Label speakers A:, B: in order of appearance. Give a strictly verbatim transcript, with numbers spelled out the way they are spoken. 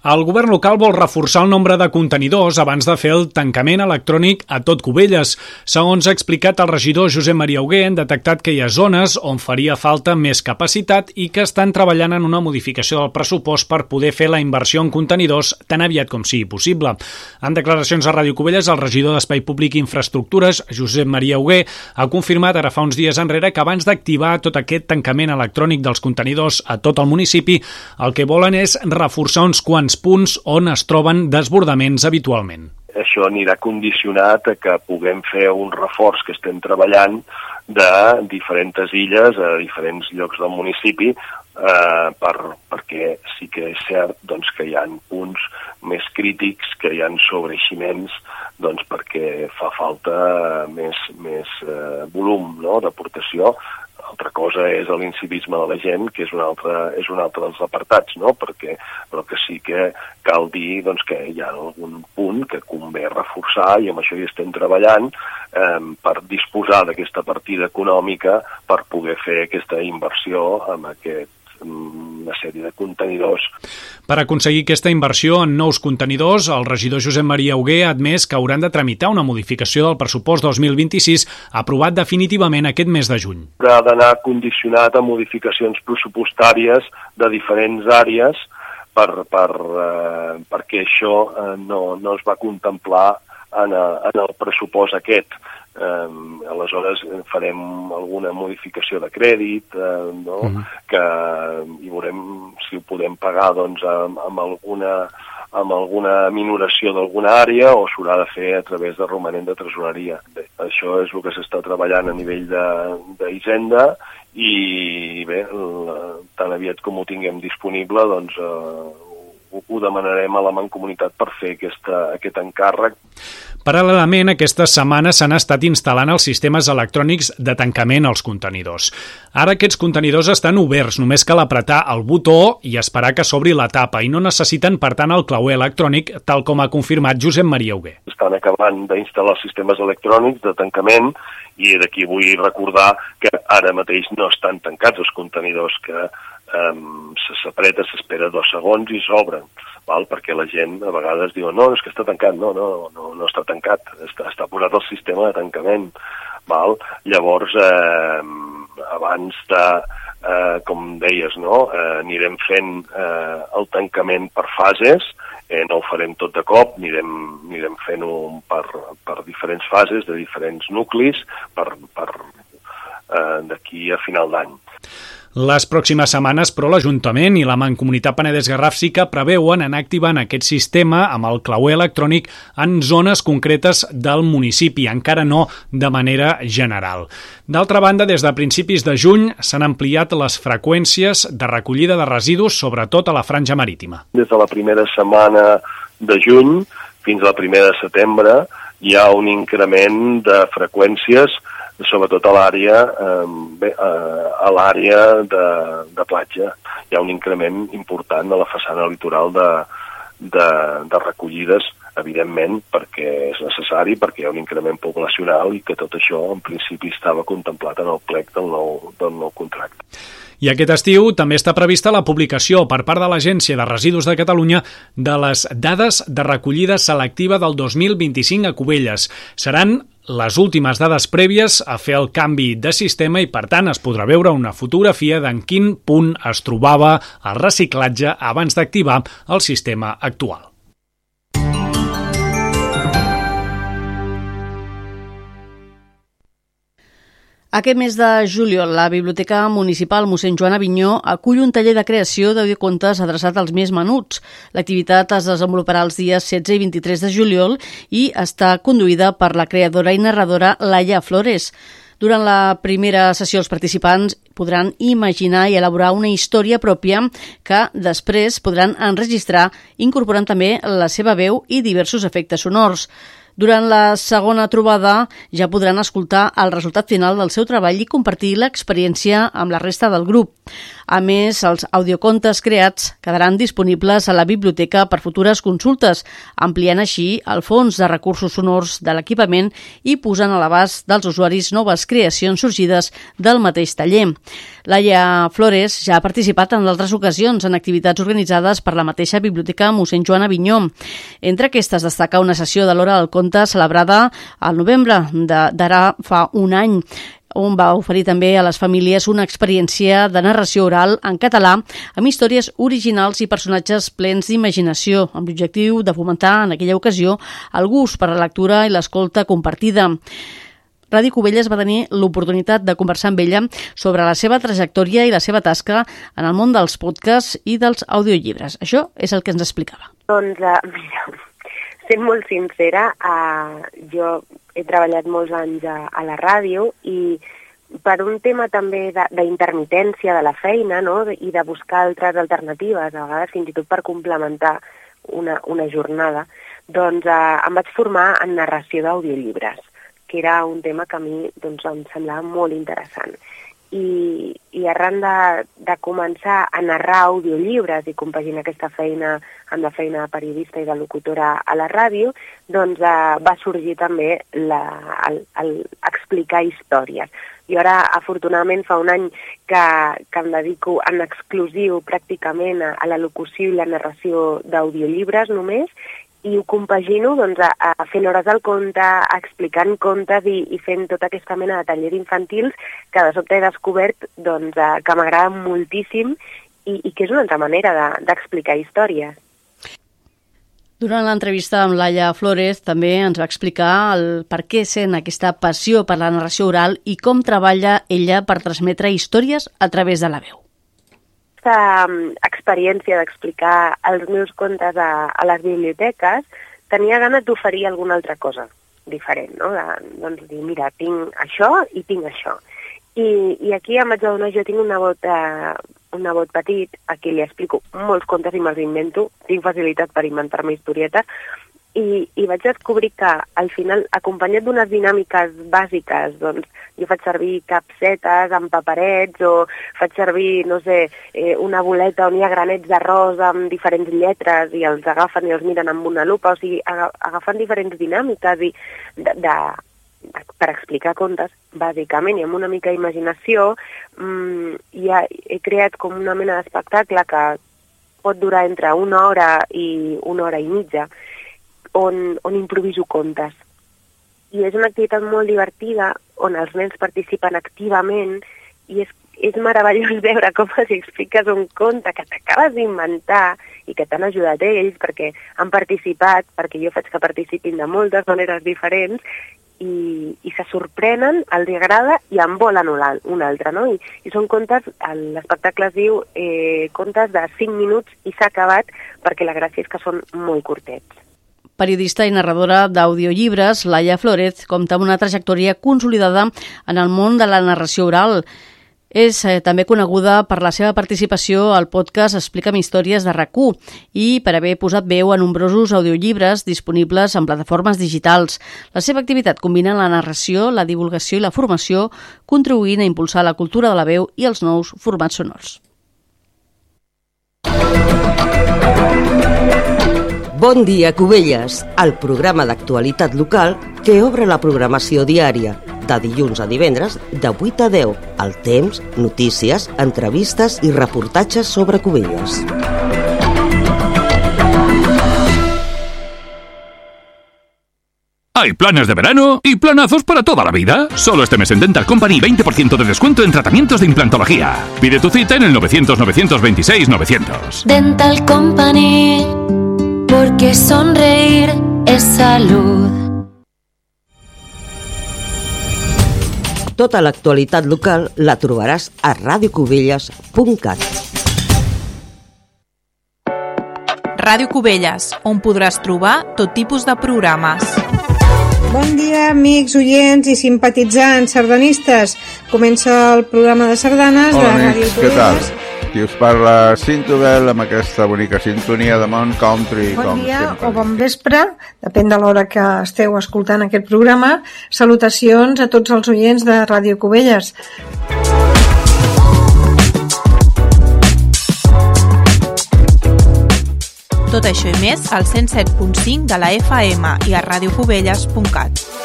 A: El govern local vol reforçar el nombre de contenidors abans de fer el tancament electrònic a tot Cubelles. Segons ha explicat el regidor Josep Maria Hugué, han detectat que hi ha zones on faria falta més capacitat i que estan treballant en una modificació del pressupost per poder fer la inversió en contenidors tan aviat com sigui possible. En declaracions a Ràdio Cubelles, el regidor d'Espai Públic i Infraestructures, Josep Maria Hugué, ha confirmat ara fa uns dies enrere que abans d'activar tot aquest tancament electrònic dels contenidors a tot el municipi, el que volen és reforçar uns quants punts on es troben desbordaments habitualment.
B: Això anirà condicionat a que puguem fer un reforç que estem treballant de diferents illes a diferents llocs del municipi, eh, per, perquè sí que és cert doncs, que hi ha punts més crítics, que hi ha sobreeiximents, doncs, perquè fa falta més, més eh, volum, no?, d'aportació. Altra cosa és l'incivisme de la gent, que és un altre, és un altre dels apartats, no? Perquè, però que sí que cal dir doncs, que hi ha algun punt que convé reforçar i amb això hi estem treballant eh, per disposar d'aquesta partida econòmica per poder fer aquesta inversió amb aquest una sèrie de contenidors.
A: Per aconseguir aquesta inversió en nous contenidors, el regidor Josep Maria Hugué ha admès que hauran de tramitar una modificació del pressupost dos mil vint-i-sis aprovat definitivament aquest mes de juny.
B: Ha d'anar condicionat a modificacions pressupostàries de diferents àrees per, per, eh, perquè això eh, no, no es va contemplar en, a, en el pressupost aquest. Um, aleshores farem alguna modificació de crèdit, uh, no? Uh-huh. Que i veurem si ho podem pagar doncs, amb, amb, alguna, amb alguna minoració d'alguna àrea o s'haurà de fer a través de romanent de tresoreria. Bé, això és el que s'està treballant a nivell d'Hisenda i bé, la, tan aviat com ho tinguem disponible doncs uh, ho, ho demanarem a la Mancomunitat per fer aquesta, aquest encàrrec.
A: Paral·lelament, aquestes setmanes s'han estat instal·lant els sistemes electrònics de tancament als contenidors. Ara aquests contenidors estan oberts, només cal apretar el botó i esperar que s'obri la tapa i no necessiten, per tant, el clauer electrònic, tal com ha confirmat Josep Maria Hugué.
B: Estan acabant d'instal·lar els sistemes electrònics de tancament i d'aquí vull recordar que ara mateix no estan tancats els contenidors, que um, s'apreta, s'espera dos segons i s'obren. Val? Perquè la gent a vegades diu no, és que està tancat, no, no, no, no està tancat, està, està posat el sistema de tancament. Val? Llavors, eh, abans de, eh, com deies, no, eh, anirem fent eh, el tancament per fases, eh, no ho farem tot de cop, anirem, anirem fent-ho per, per diferents fases, de diferents nuclis, per, per eh, d'aquí a final d'any.
A: Les pròximes setmanes, però, l'Ajuntament i la Mancomunitat Penedès-Garraf sí que preveuen anar activant aquest sistema amb el clauer electrònic en zones concretes del municipi, encara no de manera general. D'altra banda, des de principis de juny s'han ampliat les freqüències de recollida de residus, sobretot a la franja marítima.
B: Des de la primera setmana de juny fins a la primera de setembre hi ha un increment de freqüències sobretot a l'àrea eh, a l'àrea de, de platja. Hi ha un increment important a la façana litoral de, de, de recollides, evidentment, perquè és necessari, perquè hi ha un increment poblacional i que tot això, en principi, estava contemplat en el plec del nou, del nou contracte.
A: I aquest estiu també està prevista la publicació per part de l'Agència de Residus de Catalunya de les dades de recollida selectiva del dos mil vint-i-cinc a Cubelles. Seran les últimes dades prèvies a fer el canvi de sistema i, per tant, es podrà veure una fotografia d'en quin punt es trobava el reciclatge abans d'activar el sistema actual.
C: Aquest mes de juliol, la Biblioteca Municipal mossèn Joan Avinyó acull un taller de creació d'audiocontes adreçat als més menuts. L'activitat es desenvoluparà els dies setze i vint-i-tres de juliol i està conduïda per la creadora i narradora Laia Flores. Durant la primera sessió, els participants podran imaginar i elaborar una història pròpia que després podran enregistrar, incorporant també la seva veu i diversos efectes sonors. Durant la segona trobada ja podran escoltar el resultat final del seu treball i compartir l'experiència amb la resta del grup. A més, els audiocontes creats quedaran disponibles a la biblioteca per futures consultes, ampliant així el fons de recursos sonors de l'equipament i posant a l'abast dels usuaris noves creacions sorgides del mateix taller. Laia Flores ja ha participat en d'altres ocasions en activitats organitzades per la mateixa Biblioteca mossèn Joan Avinyó. Entre aquestes destaca una sessió de l'Hora del Conte celebrada al novembre d'ara fa un any, on va oferir també a les famílies una experiència de narració oral en català amb històries originals i personatges plens d'imaginació, amb l'objectiu de fomentar en aquella ocasió el gust per la lectura i l'escolta compartida. Ràdio Cubelles va tenir l'oportunitat de conversar amb ella sobre la seva trajectòria i la seva tasca en el món dels podcasts i dels audiollibres. Això és el que ens explicava.
D: Doncs, uh, mira, sent molt sincera, uh, jo he treballat molts anys a, a la ràdio i per un tema també d'intermitència de, de la feina, no?, i de buscar altres alternatives, a vegades fins i tot per complementar una, una jornada, doncs uh, em vaig formar en narració d'audiollibres, que era un tema que a mi doncs, em semblava molt interessant. I, i arran de, de començar a narrar audiollibres i compaginar aquesta feina amb la feina de periodista i de locutora a la ràdio, doncs eh, va sorgir també la, el, el explicar històries. I ara, afortunadament, fa un any que, que em dedico en exclusiu pràcticament a, a la locució i la narració d'audiollibres només, i ho compagino doncs, a, a fent hores del conte, explicant contes i, i fent tota aquesta mena de tallers infantils que de sobte he descobert doncs, a, que m'agrada moltíssim i, i que és una altra manera d'explicar de, històries.
C: Durant l'entrevista amb Laia Flores també ens va explicar el per què sent aquesta passió per la narració oral i com treballa ella per transmetre històries a través de la veu.
D: Aquesta experiència d'explicar els meus contes a, a les biblioteques, tenia ganes d'oferir alguna altra cosa diferent, no? De, doncs dir, mira, tinc això i tinc això. I, i aquí a Matjadona jo tinc una nebot, eh, un nebot petit, a qui li explico molts contes i me'ls invento, tinc facilitat per inventar-me historietes, i, i vaig descobrir que al final, acompanyat d'unes dinàmiques bàsiques, doncs jo faig servir capsetes amb paperets o faig servir, no sé, eh, una boleta on hi ha granets d'arròs amb diferents lletres i els agafen i els miren amb una lupa, o sigui, agafen diferents dinàmiques i de, de, per explicar contes, bàsicament, i amb una mica d'imaginació, mmm, ja he creat com una mena d'espectacle que pot durar entre una hora i una hora i mitja, On, on improviso contes. I és una activitat molt divertida on els nens participen activament i és, és meravellós veure com els expliques un conte que t'acabes d'inventar i que t'han ajudat ells perquè han participat, perquè jo faig que participin de moltes maneres diferents i, i se sorprenen, els agrada i en volen un altre, no? I, i són contes, l'espectacle es diu eh, contes de cinc minuts i s'ha acabat perquè la gràcia és que són molt curtets.
C: Periodista i narradora d'audiollibres, Laia Flores compta amb una trajectòria consolidada en el món de la narració oral. És eh, també coneguda per la seva participació al podcast Explica'm històries de RAC u i per haver posat veu a nombrosos audiollibres disponibles en plataformes digitals. La seva activitat combina la narració, la divulgació i la formació, contribuint a impulsar la cultura de la veu i els nous formats sonors.
E: Bon dia, Cubelles, el programa d'actualitat local que obre la programació diària, de dilluns a divendres, de vuit a deu, al temps, notícies, entrevistes i reportatges sobre Cubelles.
F: Hay planes de verano y planazos para toda la vida. Solo este mes en Dental Company veinte por ciento de descuento en tratamientos de implantología. Pide tu cita en el novecientos, novecientos veintiséis, novecientos.
G: Dental Company, porque sonreír es salud.
E: Tota l'actualitat local la trobaràs a radio cubelles punt cat.
H: Ràdio Cubelles, on podràs trobar tot tipus de programes.
I: Bon dia, amics, oients i simpatitzants sardanistes. Comença el programa de sardanes
J: Hola,
I: de Ràdio
J: Cubelles.
I: Què
J: tal? Qui us parla, Cintobel, amb aquesta bonica sintonia de Mont Country.
I: Bon
J: com
I: dia
J: sempre.
I: o bon vespre, depèn de l'hora que esteu escoltant aquest programa. Salutacions a tots els oients de Ràdio Cubelles.
H: Tot això i més al cent set punt cinc de la F M i a radiocubelles punt cat.